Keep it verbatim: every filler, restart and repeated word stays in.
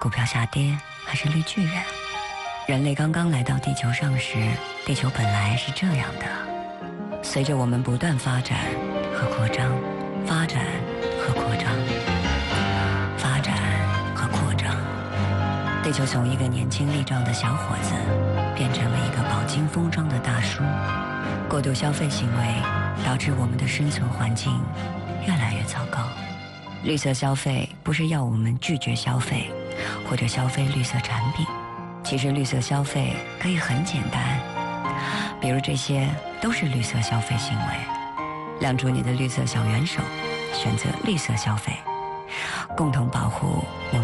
股票下跌还是绿巨人？人类刚刚来到地球上时，地球本来是这样的。随着我们不断发展和扩张，发展和扩张，发展和扩张，地球从一个年轻力壮的小伙子变成了一个饱经风霜的大叔。过度消费行为导致我们的生存环境越来越糟糕。绿色消费不是要我们拒绝消费或者消费绿色产品，其实绿色消费可以很简单，比如这些都是绿色消费行为。亮出你的绿色小元手，选择绿色消费，共同保护我们